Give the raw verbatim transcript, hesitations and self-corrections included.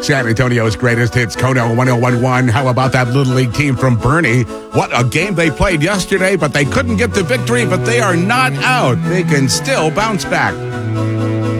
San Antonio's greatest hits, Kono one oh one one. How about that Little League team from Bernie? What a game they played yesterday, but they couldn't get the victory, but they are not out. They can still bounce back.